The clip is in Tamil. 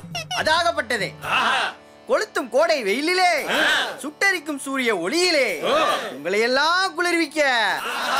அதாகப்பட்டதே கொளுத்தும் கோடை வெயிலிலே சுட்டரிக்கும் சூரிய ஒளியிலே உங்களை எல்லாம் குளிர்விக்க